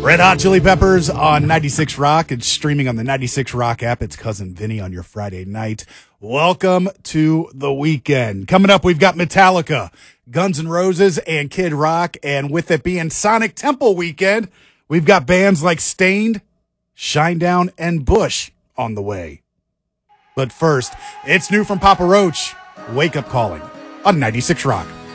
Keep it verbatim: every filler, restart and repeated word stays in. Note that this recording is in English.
Red Hot Chili Peppers on ninety-six Rock. It's streaming on the ninety-six Rock app. It's Cousin Vinny on your Friday night. Welcome to the weekend. Coming up, we've got Metallica, Guns N' Roses, and Kid Rock. And with it being Sonic Temple weekend, we've got bands like Staind, Shinedown, and Bush on the way. But first, it's new from Papa Roach, Wake Up Calling on ninety-six Rock.